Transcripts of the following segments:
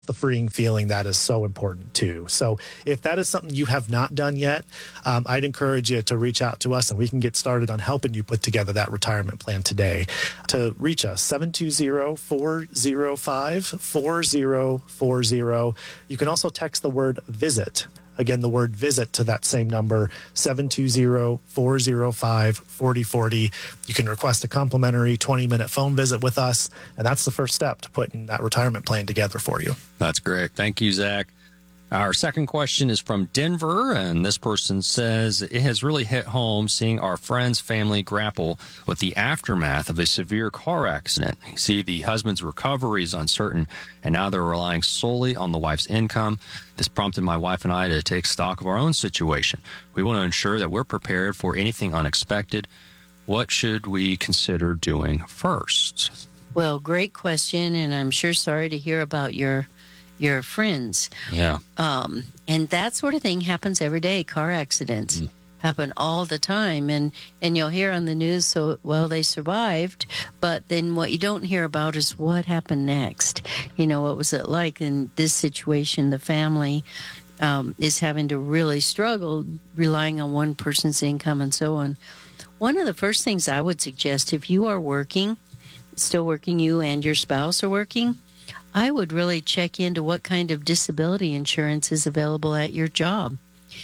the freeing feeling that is so important too. So if that is something you have not done yet, I'd encourage you to reach out to us and we can get started on helping you put together that retirement plan today. To reach us, 720-405-4040. You can also text the word visit. Again, the word visit to that same number, 720-405-4040. You can request a complimentary 20-minute phone visit with us, and that's the first step to putting that retirement plan together for you. That's great. Thank you, Zach. Our second question is from Denver, and this person says, it has really hit home seeing our friend's family grapple with the aftermath of a severe car accident. You see, the husband's recovery is uncertain, and now they're relying solely on the wife's income. This prompted my wife and I to take stock of our own situation. We want to ensure that we're prepared for anything unexpected. What should we consider doing first? Well, great question, and I'm sure sorry to hear about your friends. Yeah. And that sort of thing happens every day. Car accidents happen all the time. And you'll hear on the news, so, well, they survived. But then what you don't hear about is what happened next. You know, what was it like in this situation? The family is having to really struggle relying on one person's income and so on. One of the first things I would suggest, if you are working, still working, you and your spouse are working, I would really check into what kind of disability insurance is available at your job.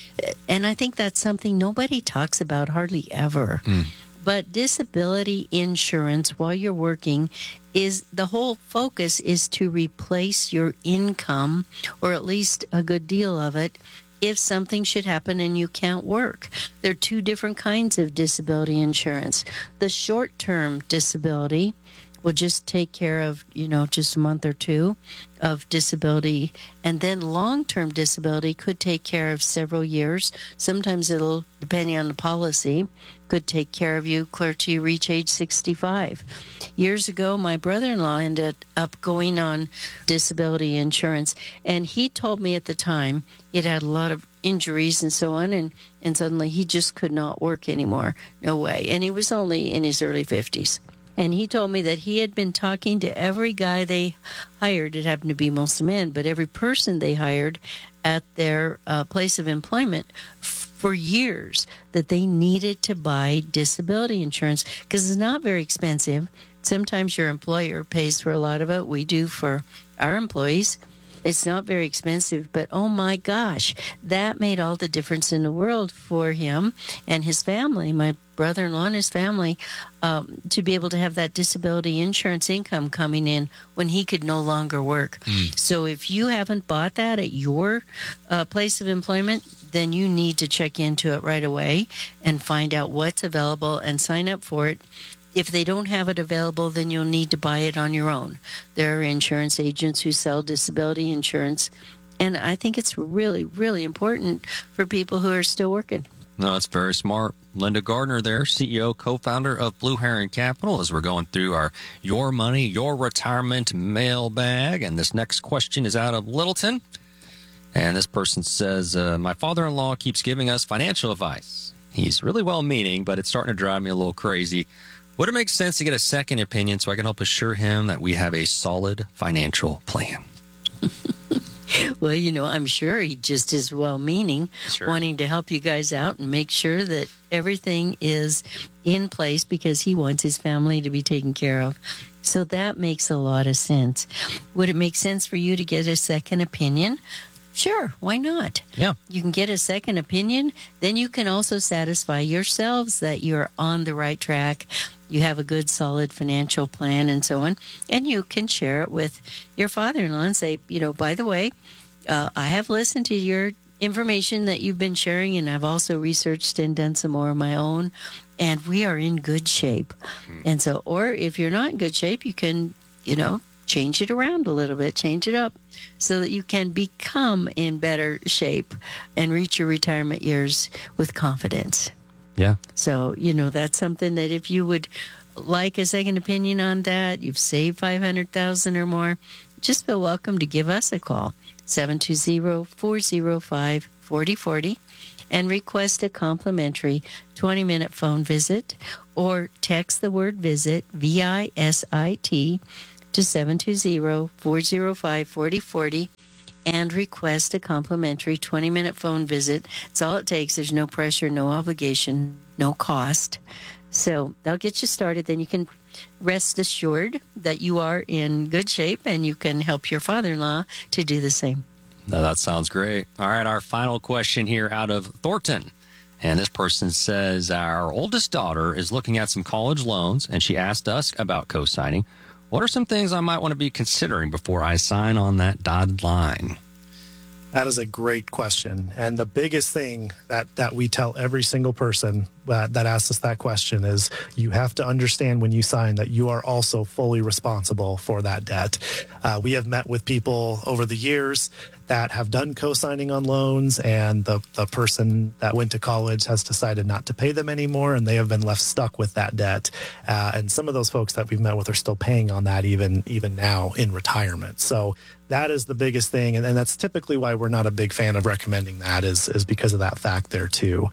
And I think that's something nobody talks about hardly ever. But disability insurance while you're working is the whole focus is to replace your income, or at least a good deal of it, if something should happen and you can't work. There are two different kinds of disability insurance. The short-term disability will just take care of, just a month or two of disability. And then long-term disability could take care of several years. Sometimes it'll, depending on the policy, could take care of you clear till you reach age 65. Years ago, my brother-in-law ended up going on disability insurance, and he told me at the time it had a lot of injuries and so on, and suddenly he just could not work anymore. No way. And he was only in his early 50s. And he told me that he had been talking to every guy they hired. It happened to be most men, but every person they hired at their place of employment for years that they needed to buy disability insurance because it's not very expensive. Sometimes your employer pays for a lot of it. We do for our employees. It's not very expensive, but oh my gosh, that made all the difference in the world for him and his family, my brother-in-law and his family, to be able to have that disability insurance income coming in when he could no longer work. So if you haven't bought that at your place of employment, then you need to check into it right away and find out what's available and sign up for it. If they don't have it available, then you'll need to buy it on your own. There are insurance agents who sell disability insurance, and I think it's really, really important for people who are still working. No, that's very smart. Linda Gardner there, CEO, co-founder of Blue Heron Capital, as we're going through our Your Money, Your Retirement mailbag. And this next question is out of Littleton. And this person says, my father-in-law keeps giving us financial advice. He's really well-meaning, but it's starting to drive me a little crazy. Would it make sense to get a second opinion so I can help assure him that we have a solid financial plan? Well, I'm sure he just is well-meaning, wanting to help you guys out and make sure that everything is in place because he wants his family to be taken care of. So that makes a lot of sense. Would it make sense for you to get a second opinion? Sure, why not? Yeah. You can get a second opinion. Then you can also satisfy yourselves that you're on the right track. You have a good, solid financial plan and so on. And you can share it with your father-in-law and say, by the way, I have listened to your information that you've been sharing, and I've also researched and done some more of my own, and we are in good shape. And so, or if you're not in good shape, you can, change it around a little bit, change it up so that you can become in better shape and reach your retirement years with confidence. Yeah. So, that's something that if you would like a second opinion on that, you've saved $500,000 or more, just feel welcome to give us a call, 720-405-4040, and request a complimentary 20-minute phone visit or text the word visit, VISIT, to 720-405-4040 and request a complimentary 20-minute phone visit. It's all it takes. There's no pressure, no obligation, no cost. So they'll get you started. Then you can rest assured that you are in good shape and you can help your father-in-law to do the same. No, that sounds great. All right, our final question here out of Thornton. And this person says, our oldest daughter is looking at some college loans, and she asked us about co-signing. What are some things I might want to be considering before I sign on that dotted line? That is a great question. And the biggest thing that we tell every single person that asks us that question is you have to understand when you sign that you are also fully responsible for that debt. We have met with people over the years that have done co-signing on loans, and the person that went to college has decided not to pay them anymore, and they have been left stuck with that debt. And some of those folks that we've met with are still paying on that even now in retirement. So that is the biggest thing, and that's typically why we're not a big fan of recommending that is because of that fact there too.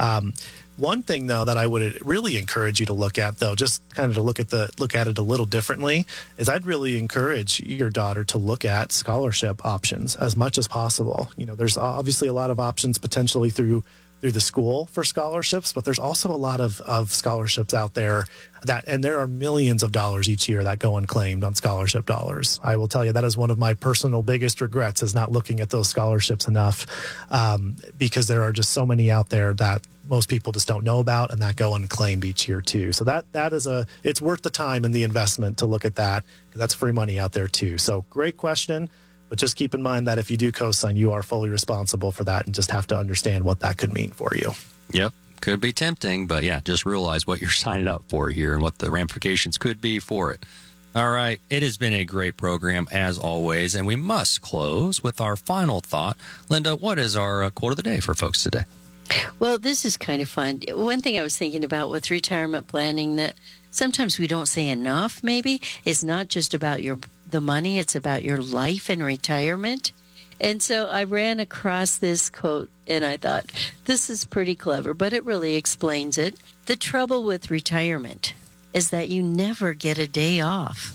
One thing, though, that I would really encourage you to look at, though, just kind of to look at it a little differently, is I'd really encourage your daughter to look at scholarship options as much as possible. You know, there's obviously a lot of options potentially through the school for scholarships, but there's also a lot of scholarships out there and there are millions of dollars each year that go unclaimed on scholarship dollars. I will tell you that is one of my personal biggest regrets is not looking at those scholarships enough, because there are just so many out there that most people just don't know about and that go unclaimed each year too. So that is it's worth the time and the investment to look at that, because that's free money out there too. So great question, but just keep in mind that if you do co-sign, you are fully responsible for that and just have to understand what that could mean for you. Yep. Could be tempting, but yeah, just realize what you're signing up for here and what the ramifications could be for it. All right. It has been a great program as always, and we must close with our final thought. Linda, what is our quote of the day for folks today? Well, this is kind of fun. One thing I was thinking about with retirement planning that sometimes we don't say enough, maybe, it's not just about the money, it's about your life and retirement. And so I ran across this quote and I thought, this is pretty clever, but it really explains it. The trouble with retirement is that you never get a day off.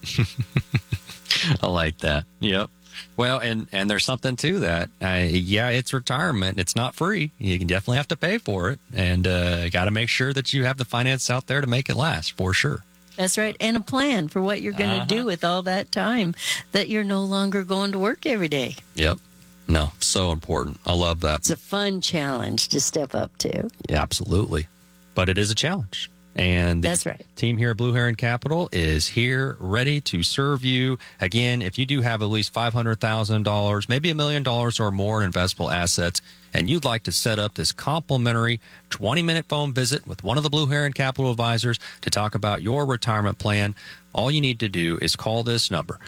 I like that. Yep. Well, and there's something to that. Yeah, it's retirement. It's not free. You can definitely have to pay for it. And got to make sure that you have the finance out there to make it last, for sure. That's right. And a plan for what you're going to do with all that time that you're no longer going to work every day. Yep. No, so important. I love that. It's a fun challenge to step up to. Yeah, absolutely. But it is a challenge. And the That's right. team here at Blue Heron Capital is here ready to serve you. Again, if you do have at least $500,000, maybe $1 million or more in investable assets, and you'd like to set up this complimentary 20-minute phone visit with one of the Blue Heron Capital advisors to talk about your retirement plan, all you need to do is call this number,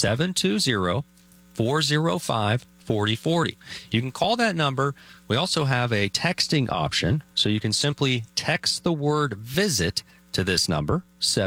720-405-4040. You can call that number. We also have a texting option, so you can simply text the word visit to this number,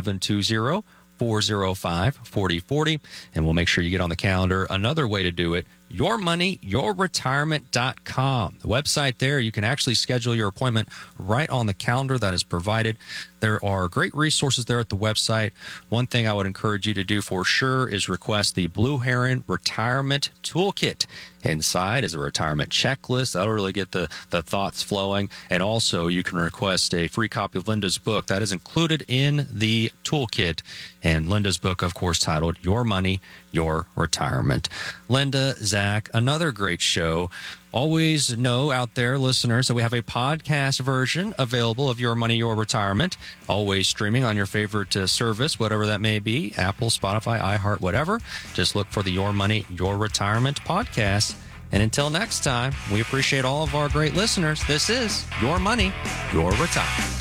720-405-4040, and we'll make sure you get on the calendar. Another way to do it, yourmoneyyourretirement.com. The website there, you can actually schedule your appointment right on the calendar that is provided. There are great resources there at the website. One thing I would encourage you to do for sure is request the Blue Heron Retirement Toolkit. Inside is a retirement checklist. That'll really get the thoughts flowing. And also, you can request a free copy of Linda's book. That is included in the toolkit. And Linda's book, of course, titled Your Money, Your Retirement. Linda, Zach, another great show. Always know out there, listeners, that we have a podcast version available of Your Money, Your Retirement, always streaming on your favorite service, whatever that may be, Apple, Spotify, iHeart, whatever. Just look for the Your Money, Your Retirement podcast. And until next time, we appreciate all of our great listeners. This is Your Money, Your Retirement.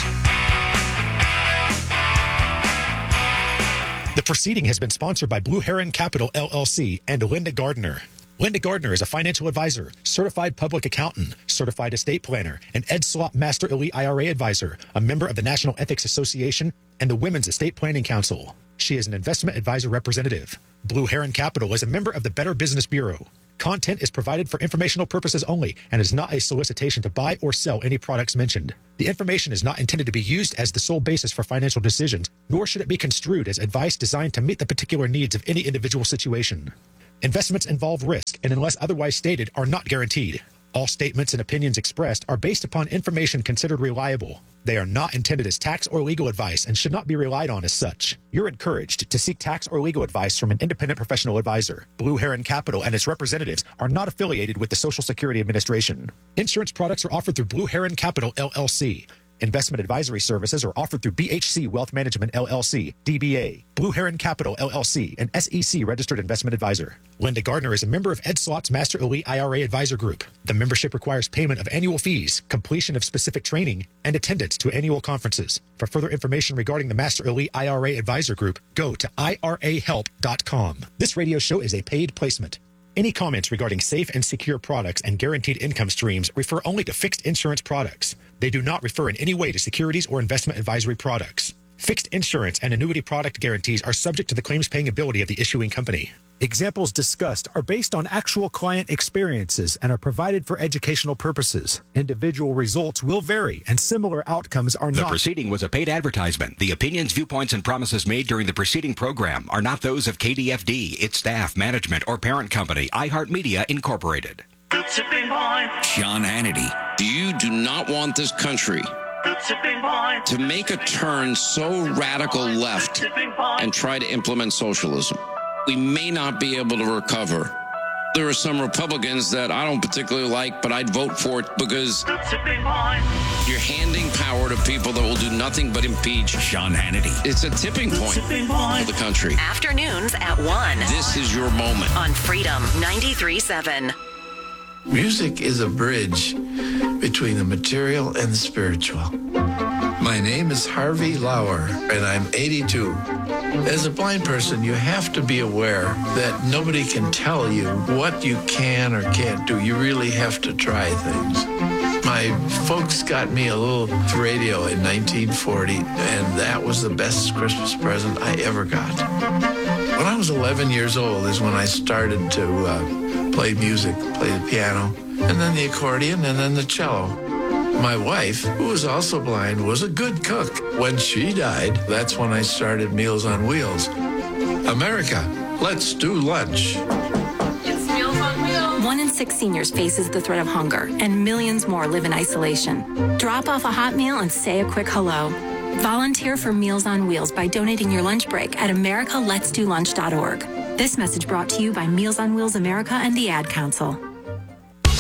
The proceeding has been sponsored by Blue Heron Capital, LLC, and Linda Gardner. Linda Gardner is a financial advisor, certified public accountant, certified estate planner, and Ed Slop Master Elite IRA advisor, a member of the National Ethics Association and the Women's Estate Planning Council. She is an investment advisor representative. Blue Heron Capital is a member of the Better Business Bureau. content is provided for informational purposes only and is not a solicitation to buy or sell any products mentioned. The information is not intended to be used as the sole basis for financial decisions, nor should it be construed as advice designed to meet the particular needs of any individual situation. Investments involve risk and, unless otherwise stated, are not guaranteed. All statements and opinions expressed are based upon information considered reliable. They are not intended as tax or legal advice and should not be relied on as such. You're encouraged to seek tax or legal advice from an independent professional advisor. Blue Heron Capital and its representatives are not affiliated with the Social Security Administration. Insurance products are offered through Blue Heron Capital, LLC. Investment advisory services are offered through BHC Wealth Management, LLC, DBA, Blue Heron Capital, LLC, an SEC registered investment advisor. Linda Gardner is a member of Ed Slott's Master Elite IRA Advisor Group. The membership requires payment of annual fees, completion of specific training, and attendance to annual conferences. For further information regarding the Master Elite IRA Advisor Group, go to irahelp.com. This radio show is a paid placement. Any comments regarding safe and secure products and guaranteed income streams refer only to fixed insurance products. They do not refer in any way to securities or investment advisory products. Fixed insurance and annuity product guarantees are subject to the claims paying ability of the issuing company. Examples discussed are based on actual client experiences and are provided for educational purposes. Individual results will vary, and similar outcomes are The not. proceeding was a paid advertisement. The opinions, viewpoints, and promises made during the preceding program are not those of KDFD, its staff, management, or parent company, iHeartMedia Incorporated. Sean Hannity. You do not want this country to make a turn so radical left and try to implement socialism. We may not be able to recover. There are some Republicans that I don't particularly like, but I'd vote for it because you're handing power to people that will do nothing but impeach. Sean Hannity. It's a tipping point for the country. Afternoons at 1 This is your moment. on Freedom 93.7. Music is a bridge between the material and the spiritual. My name is Harvey Lauer, and I'm 82. As a blind person, you have to be aware that nobody can tell you what you can or can't do. You really have to try things. My folks got me a little radio in 1940, and that was the best Christmas present I ever got. When I was 11 years old is when I started to play music, play the piano, and then the accordion, and then the cello. My wife, who was also blind, was a good cook. When she died, that's when I started Meals on Wheels. America, let's do lunch. It's Meals on Wheels. 1 in 6 seniors faces the threat of hunger, and millions more live in isolation. Drop off a hot meal and say a quick hello. Volunteer for Meals on Wheels by donating your lunch break at americaletsdolunch.org. This message brought to you by Meals on Wheels America and the Ad Council.